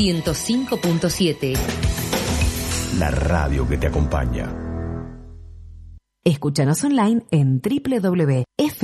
105.7. La radio que te acompaña. Escúchanos online en www.f